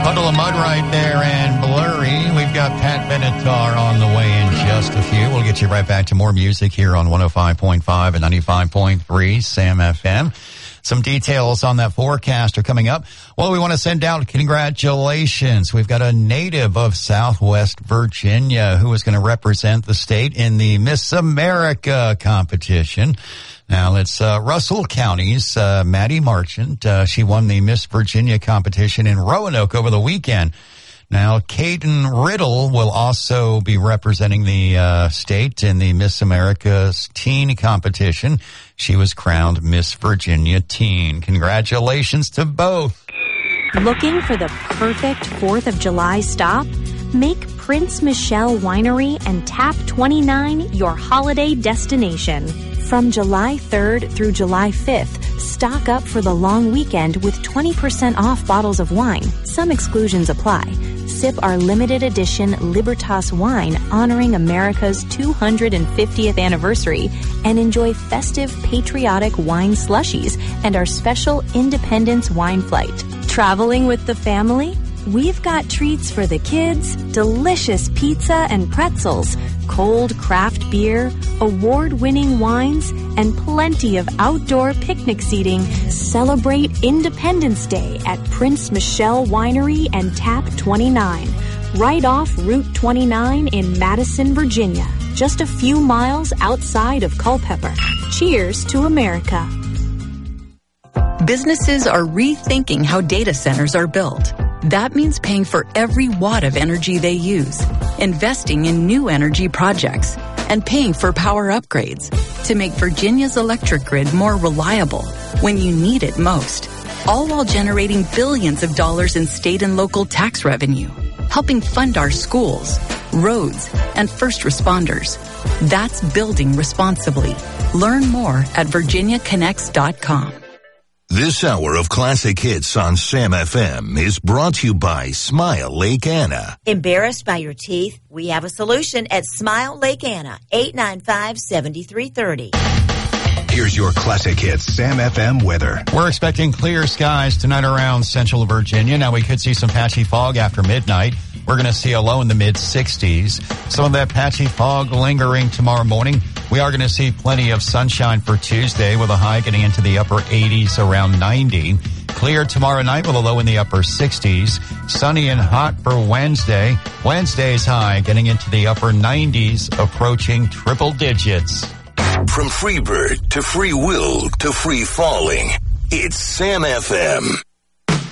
Puddle of mud right there and blurry. We've got Pat Benatar on the way in just a few. We'll get you right back to more music here on 105.5 and 95.3 Sam FM. Some details on that forecast are coming up. Well, we want to send out congratulations. We've got a native of Southwest Virginia who is going to represent the state in the Miss America competition. Now, it's Russell County's Maddie Marchant. She won the Miss Virginia competition in Roanoke over the weekend. Now, Caden Riddle will also be representing the state in the Miss America's teen competition. She was crowned Miss Virginia Teen. Congratulations to both. Looking for the perfect 4th of July stop? Make Prince Michelle Winery and Tap 29 your holiday destination. From July 3rd through July 5th, stock up for the long weekend with 20% off bottles of wine. Some exclusions apply. Sip our limited edition Libertas wine honoring America's 250th anniversary and enjoy festive patriotic wine slushies and our special Independence wine flight. Traveling with the family? We've got treats for the kids, delicious pizza and pretzels, cold craft beer, award-winning wines, and plenty of outdoor picnic seating. Celebrate Independence Day at Prince Michelle Winery and Tap 29, right off Route 29 in Madison, Virginia, just a few miles outside of Culpeper. Cheers to America. Businesses are rethinking how data centers are built. That means paying for every watt of energy they use, investing in new energy projects, and paying for power upgrades to make Virginia's electric grid more reliable when you need it most, all while generating billions of dollars in state and local tax revenue, helping fund our schools, roads, and first responders. That's building responsibly. Learn more at virginiaconnects.com. This hour of classic hits on Sam FM is brought to you by Smile Lake Anna. Embarrassed by your teeth? We have a solution at Smile Lake Anna, 895-7330. Here's your classic hits Sam FM weather. We're expecting clear skies tonight around central Virginia. Now, we could see some patchy fog after midnight. We're going to see a low in the mid-60s. Some of that patchy fog lingering tomorrow morning. We are going to see plenty of sunshine for Tuesday with a high getting into the upper 80s, around 90. Clear tomorrow night with a low in the upper 60s. Sunny and hot for Wednesday. Wednesday's high getting into the upper 90s, approaching triple digits. From Freebird to Free Will to Free Falling, it's Sam FM.